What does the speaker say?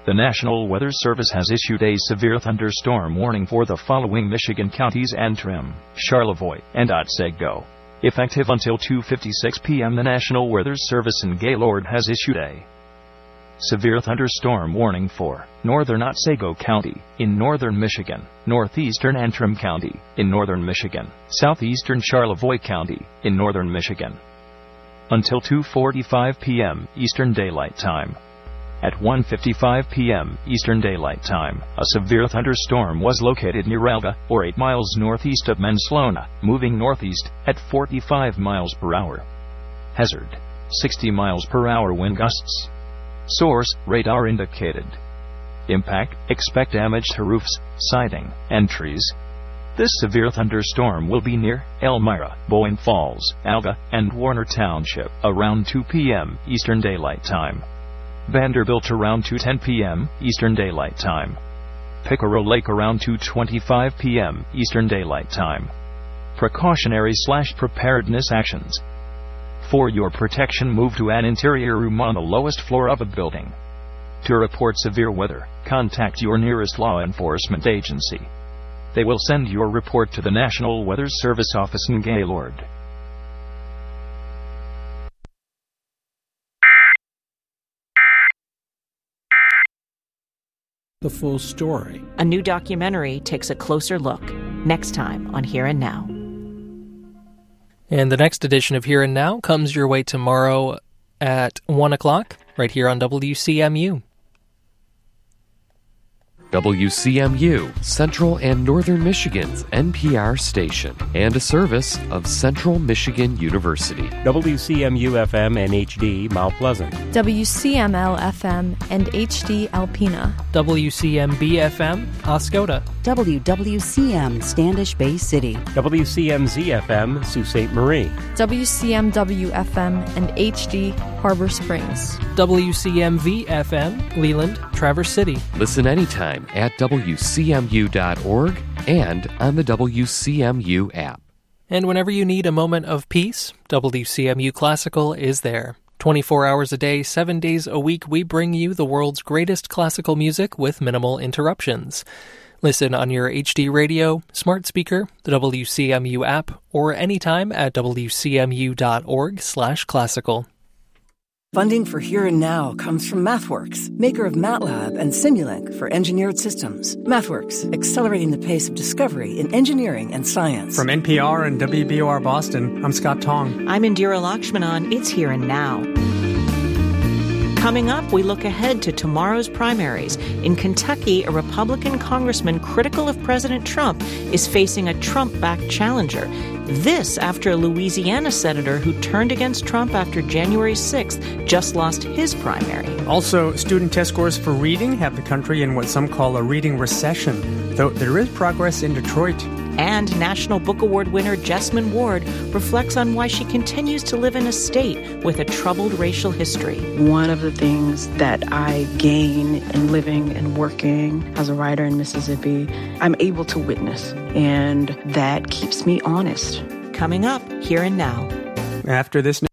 The National Weather Service has issued a severe thunderstorm warning for the following Michigan counties: Antrim, Charlevoix, and Otsego. Effective until 2:56 p.m., the National Weather Service in Gaylord has issued a severe thunderstorm warning for northern Otsego County in northern Michigan, northeastern Antrim County in northern Michigan, southeastern Charlevoix County in northern Michigan. Until 2:45 p.m. Eastern Daylight Time. At 1:55 p.m. Eastern Daylight Time, a severe thunderstorm was located near Alga, or 8 miles northeast of Manslona, moving northeast at 45 miles per hour. Hazard: 60 miles per hour wind gusts. Source: radar indicated. Impact: expect damage to roofs, siding, and trees. This severe thunderstorm will be near Elmira, Boyne Falls, Alga, and Warner Township around 2 p.m. Eastern Daylight Time. Vanderbilt around 2:10 p.m. Eastern Daylight Time. Pickerel Lake around 2:25 p.m. Eastern Daylight Time. Precautionary/preparedness actions. For your protection, move to an interior room on the lowest floor of a building. To report severe weather, contact your nearest law enforcement agency. They will send your report to the National Weather Service office in Gaylord. The full story. A new documentary takes a closer look next time on Here and Now. And the next edition of Here and Now comes your way tomorrow at 1 o'clock, right here on WCMU. WCMU, Central and Northern Michigan's NPR station, and a service of Central Michigan University. WCMU-FM and HD, Mount Pleasant. WCML-FM and HD, Alpena. WCMB-FM, Oscoda. WWCM, Standish Bay City. WCMZ-FM, Sault Ste. Marie. WCMW-FM and HD, Harbor Springs. WCMV-FM, Leland, Traverse City. Listen anytime at WCMU.org and on the WCMU app. And whenever you need a moment of peace, WCMU Classical is there. 24 hours a day, 7 days a week, we bring you the world's greatest classical music with minimal interruptions. Listen on your HD radio, smart speaker, the WCMU app, or anytime at WCMU.org/classical. Funding for Here and Now comes from MathWorks, maker of MATLAB and Simulink for engineered systems. MathWorks, accelerating the pace of discovery in engineering and science. From NPR and WBOR Boston, I'm Scott Tong. I'm Indira Lakshmanan. It's Here and Now. Coming up, we look ahead to tomorrow's primaries. In Kentucky, a Republican congressman critical of President Trump is facing a Trump-backed challenger. This after a Louisiana senator who turned against Trump after January 6th just lost his primary. Also, student test scores for reading have the country in what some call a reading recession, though there is progress in Detroit. And National Book Award winner Jessamine Ward reflects on why she continues to live in a state with a troubled racial history. One of the things that I gain in living and working as a writer in Mississippi, I'm able to witness, and that keeps me honest. Coming up, Here and Now. After this